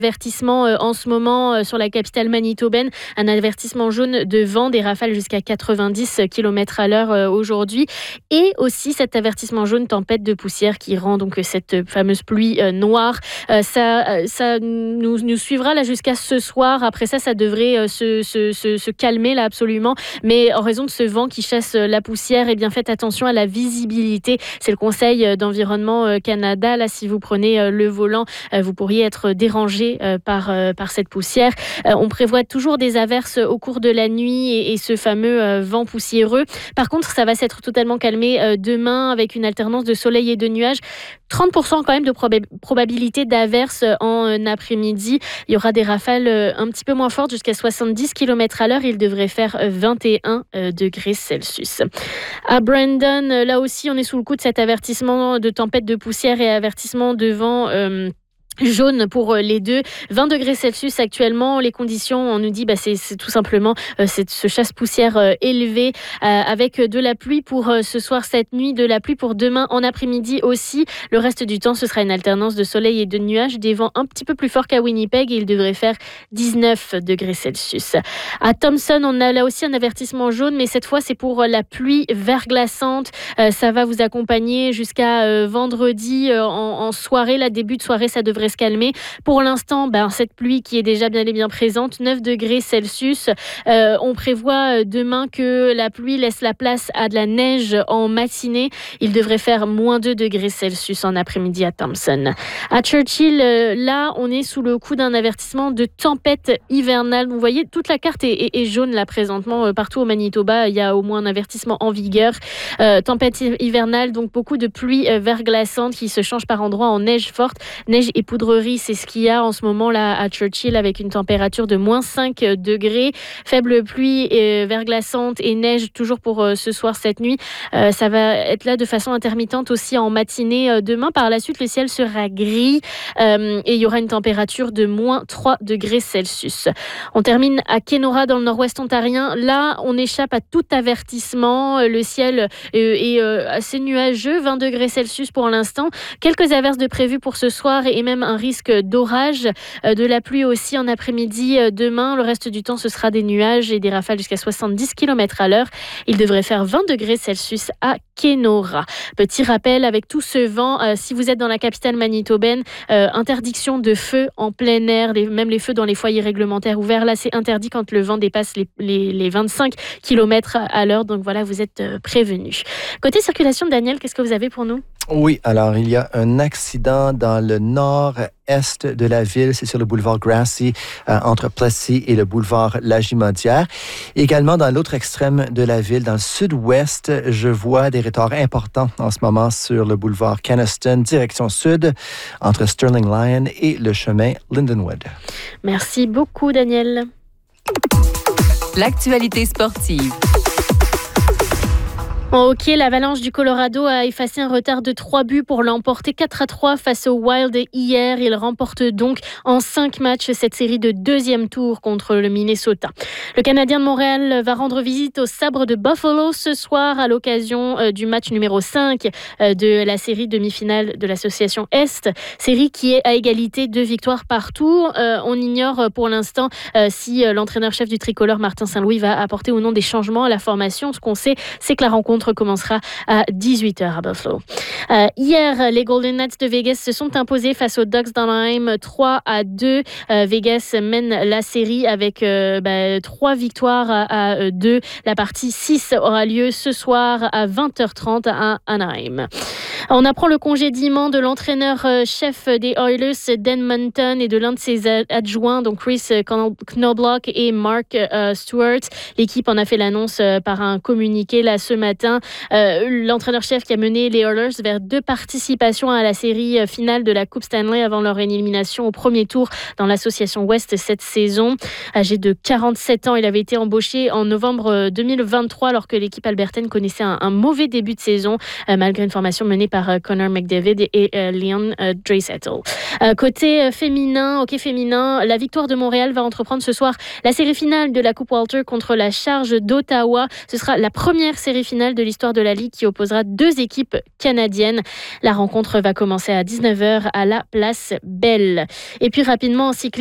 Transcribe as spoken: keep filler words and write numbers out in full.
Avertissement euh, en ce moment euh, sur la capitale manitobaine, un avertissement jaune de vent, des rafales jusqu'à quatre-vingt-dix kilomètres à l'heure euh, aujourd'hui, et aussi cet avertissement jaune tempête de poussière qui rend donc cette fameuse pluie euh, noire. Euh, ça, euh, ça nous, nous suivra là jusqu'à ce soir. Après ça, ça devrait euh, se, se, se, se calmer là absolument, mais en raison de ce vent qui chasse euh, la poussière, eh bien faites attention à la visibilité. C'est le Conseil euh, d'Environnement euh, Canada. Là, si vous prenez euh, le volant, euh, vous pourriez être dérangé Euh, par, euh, par cette poussière. Euh, on prévoit toujours des averses au cours de la nuit et, et ce fameux euh, vent poussiéreux. Par contre, ça va s'être totalement calmé euh, demain avec une alternance de soleil et de nuages. trente pour cent quand même de proba- probabilité d'averses en euh, après-midi. Il y aura des rafales euh, un petit peu moins fortes jusqu'à soixante-dix kilomètres à l'heure. Il devrait faire vingt et un euh, degrés Celsius. À Brandon, euh, là aussi, on est sous le coup de cet avertissement de tempête de poussière et avertissement de vent euh, jaune pour les deux. vingt degrés Celsius actuellement. Les conditions, on nous dit, bah, c'est, c'est tout simplement euh, c'est ce chasse-poussière euh, élevé euh, avec de la pluie pour euh, ce soir, cette nuit, de la pluie pour demain en après-midi aussi. Le reste du temps, ce sera une alternance de soleil et de nuages, des vents un petit peu plus forts qu'à Winnipeg et il devrait faire dix-neuf degrés Celsius. À Thompson, on a là aussi un avertissement jaune, mais cette fois, c'est pour la pluie verglaçante. Euh, ça va vous accompagner jusqu'à euh, vendredi euh, en, en soirée. Là, début de soirée, ça devrait se calmer. Pour l'instant, ben, cette pluie qui est déjà bien et bien présente, neuf degrés Celsius. Euh, on prévoit demain que la pluie laisse la place à de la neige en matinée. Il devrait faire moins deux degrés Celsius en après-midi à Thompson. À Churchill, euh, là, on est sous le coup d'un avertissement de tempête hivernale. Vous voyez, toute la carte est, est, est jaune là présentement. Euh, partout au Manitoba, il y a au moins un avertissement en vigueur. Euh, tempête hivernale, donc beaucoup de pluie euh, verglaçante qui se change par endroits en neige forte. Neige et poudrerie, c'est ce qu'il y a en ce moment là à Churchill avec une température de moins cinq degrés. Faible pluie et verglaçante et neige toujours pour euh, ce soir, cette nuit. Euh, ça va être là de façon intermittente aussi en matinée euh, demain. Par la suite, le ciel sera gris euh, et il y aura une température de moins trois degrés Celsius. On termine à Kenora dans le nord-ouest ontarien. Là, on échappe à tout avertissement. Le ciel est euh, assez nuageux, vingt degrés Celsius pour l'instant. Quelques averses de prévues pour ce soir et même un risque d'orage, euh, de la pluie aussi en après-midi euh, demain. Le reste du temps, ce sera des nuages et des rafales jusqu'à soixante-dix kilomètres à l'heure. Il devrait faire vingt degrés Celsius à Kenora. Petit rappel, avec tout ce vent, euh, si vous êtes dans la capitale manitobaine, euh, interdiction de feu en plein air, les, même les feux dans les foyers réglementaires ouverts. Là, c'est interdit quand le vent dépasse les, les, les vingt-cinq kilomètres à l'heure. Donc voilà, vous êtes euh, prévenus. Côté circulation, Daniel, qu'est-ce que vous avez pour nous? Oui, alors il y a un accident dans le nord-est de la ville, c'est sur le boulevard Grassy, euh, entre Plessis et le boulevard Lagimodière. Également dans l'autre extrême de la ville, dans le sud-ouest, je vois des retards importants en ce moment sur le boulevard Kenaston, direction sud, entre Sterling Lyon et le chemin Lindenwood. Merci beaucoup, Daniel. L'actualité sportive. En hockey, l'Avalanche du Colorado a effacé un retard de trois buts pour l'emporter quatre à trois face au Wild hier. Il remporte donc en cinq matchs cette série de deuxième tour contre le Minnesota. Le Canadien de Montréal va rendre visite au Sabre de Buffalo ce soir à l'occasion du match numéro cinq de la série demi-finale de l'Association Est. Série qui est à égalité, deux victoires partout. Euh, on ignore pour l'instant euh, si l'entraîneur-chef du tricolore Martin Saint-Louis va apporter ou non des changements à la formation. Ce qu'on sait, c'est que la rencontre commencera à dix-huit heures à Buffalo. Euh, hier, les Golden Knights de Vegas se sont imposés face aux Ducks d'Anaheim trois à deux. Euh, Vegas mène la série avec euh, bah, trois victoires à, à deux. La partie six aura lieu ce soir à vingt heures trente à Anaheim. On apprend le congédiement de l'entraîneur-chef des Oilers d'Edmonton et de l'un de ses adjoints, donc Chris Knobloch et Mark euh, Stewart. L'équipe en a fait l'annonce euh, par un communiqué là ce matin. Euh, l'entraîneur-chef qui a mené les Oilers vers deux participations à la série finale de la Coupe Stanley avant leur élimination au premier tour dans l'Association Ouest cette saison. Âgé de quarante-sept ans, il avait été embauché en novembre deux mille vingt-trois alors que l'équipe albertaine connaissait un, un mauvais début de saison euh, malgré une formation menée par euh, Connor McDavid et euh, Leon euh, Draisaitl. Euh, côté euh, féminin, hockey féminin, la Victoire de Montréal va entreprendre ce soir la série finale de la Coupe Walter contre la Charge d'Ottawa. Ce sera la première série finale de de l'histoire de la Ligue qui opposera deux équipes canadiennes. La rencontre va commencer à dix-neuf heures à la Place Belle. Et puis rapidement en cyclisme,